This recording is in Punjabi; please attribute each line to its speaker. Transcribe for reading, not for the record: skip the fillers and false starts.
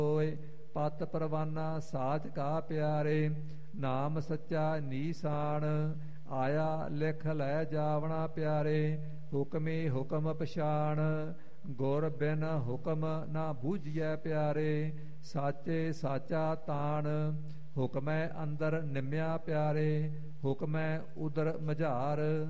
Speaker 1: ਹੋਏ। ਪਤ ਪਰਵਾਨਾ ਸਾਚ ਕਾ ਪਿਆਰੇ, ਨਾਮ ਸੱਚਾ ਨੀਸਾਨ। ਆਇਆ ਲਿਖ ਲੈ ਜਾਵਣਾ ਪਿਆਰੇ, ਹੁਕਮੀ ਹੁਕਮ ਪਛਾਣ। ਗੁਰ ਬਿਨ ਹੁਕਮ ਨਾ ਬੂਝੀਐ ਪਿਆਰੇ, ਸਾਚੇ ਸਾਚਾ ਤਾਣ। ਹੁਕਮੈ ਅੰਦਰ ਨਿਮਿਆ ਪਿਆਰੇ, ਹੁਕਮੈ ਉਦਰ ਮਝਾਰ।